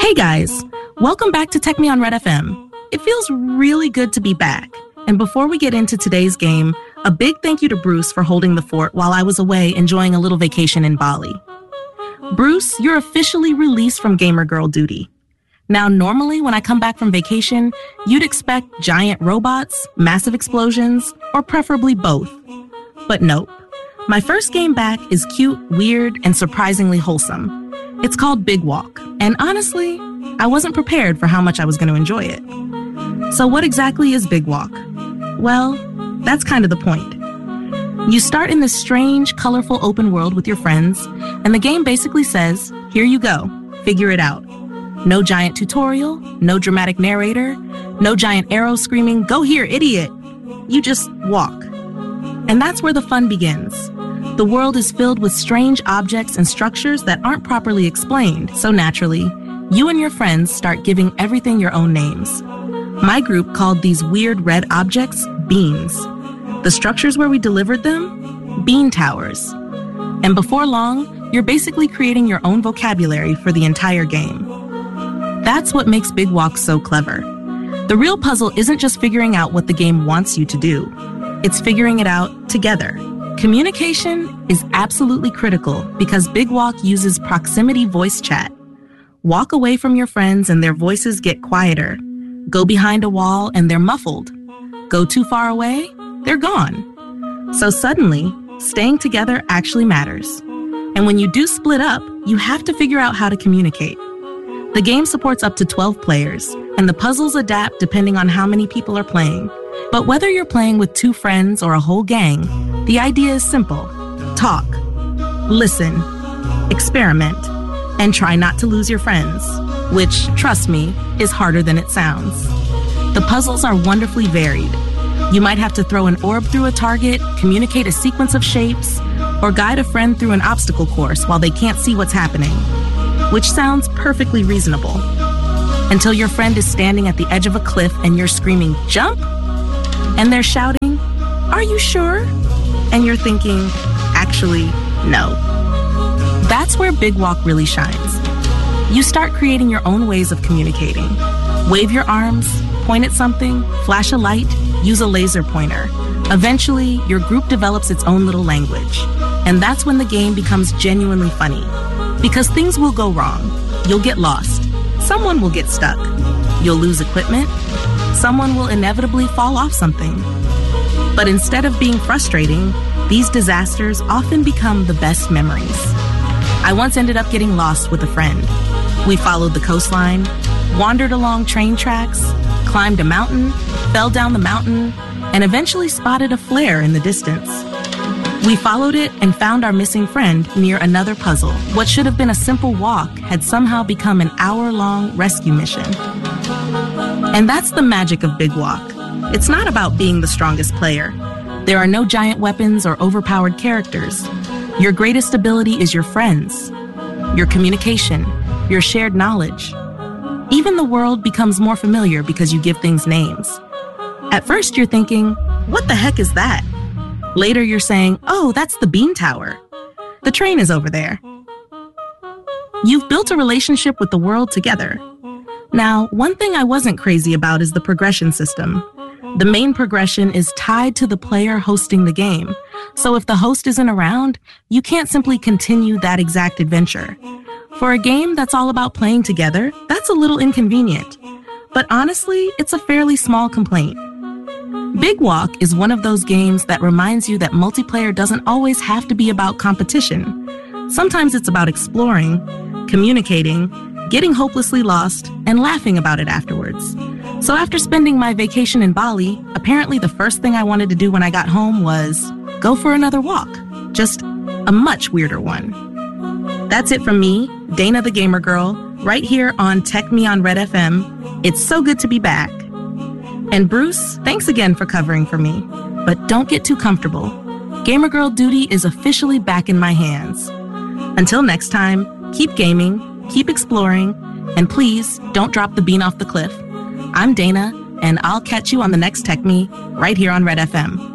Hey guys, welcome back to Tech Me on Red FM. It feels really good to be back. And before we get into today's game, a big thank you to Bruce for holding the fort while I was away enjoying a little vacation in Bali. Bruce, you're officially released from gamer girl duty. Now, normally when I come back from vacation, you'd expect giant robots, massive explosions, or preferably both. But nope. My first game back is cute, weird, and surprisingly wholesome. It's called Big Walk, and honestly, I wasn't prepared for how much I was going to enjoy it. So what exactly is Big Walk? Well, that's kind of the point. You start in this strange, colorful open world with your friends, and the game basically says, here you go, figure it out. No giant tutorial, no dramatic narrator, no giant arrow screaming, go here, idiot. You just walk. And that's where the fun begins. The world is filled with strange objects and structures that aren't properly explained, so naturally, you and your friends start giving everything your own names. My group called these weird red objects beans. The structures where we delivered them? Bean towers. And before long, you're basically creating your own vocabulary for the entire game. That's what makes Big Walk so clever. The real puzzle isn't just figuring out what the game wants you to do. It's figuring it out together. Communication is absolutely critical because Big Walk uses proximity voice chat. Walk away from your friends and their voices get quieter. Go behind a wall and they're muffled. Go too far away, they're gone. So suddenly, staying together actually matters. And when you do split up, you have to figure out how to communicate. The game supports up to 12 players, and the puzzles adapt depending on how many people are playing. But whether you're playing with 2 friends or a whole gang, the idea is simple. Talk, listen, experiment, and try not to lose your friends, which, trust me, is harder than it sounds. The puzzles are wonderfully varied. You might have to throw an orb through a target, communicate a sequence of shapes, or guide a friend through an obstacle course while they can't see what's happening, which sounds perfectly reasonable. Until your friend is standing at the edge of a cliff and you're screaming, jump? And they're shouting, are you sure? And you're thinking, actually, no. That's where Big Walk really shines. You start creating your own ways of communicating. Wave your arms, point at something, flash a light, use a laser pointer. Eventually, your group develops its own little language. And that's when the game becomes genuinely funny. Because things will go wrong. You'll get lost. Someone will get stuck. You'll lose equipment. Someone will inevitably fall off something. But instead of being frustrating, these disasters often become the best memories. I once ended up getting lost with a friend. We followed the coastline, wandered along train tracks, climbed a mountain, fell down the mountain, and eventually spotted a flare in the distance. We followed it and found our missing friend near another puzzle. What should have been a simple walk had somehow become an hour-long rescue mission. And that's the magic of Big Walk. It's not about being the strongest player. There are no giant weapons or overpowered characters. Your greatest ability is your friends, your communication, your shared knowledge. Even the world becomes more familiar because you give things names. At first you're thinking, what the heck is that? Later you're saying, oh, that's the bean tower. The train is over there. You've built a relationship with the world together. Now, one thing I wasn't crazy about is the progression system. The main progression is tied to the player hosting the game. So if the host isn't around, you can't simply continue that exact adventure. For a game that's all about playing together, that's a little inconvenient. But honestly, it's a fairly small complaint. Big Walk is one of those games that reminds you that multiplayer doesn't always have to be about competition. Sometimes it's about exploring, communicating, getting hopelessly lost, and laughing about it afterwards. So after spending my vacation in Bali, apparently the first thing I wanted to do when I got home was go for another walk, just a much weirder one. That's it from me, Dana the Gamer Girl, right here on Tech Me on Red FM. It's so good to be back. And Bruce, thanks again for covering for me. But don't get too comfortable. Gamer Girl duty is officially back in my hands. Until next time, keep gaming, keep exploring, and please don't drop the bean off the cliff. I'm Dana, and I'll catch you on the next Tech Me right here on Red FM.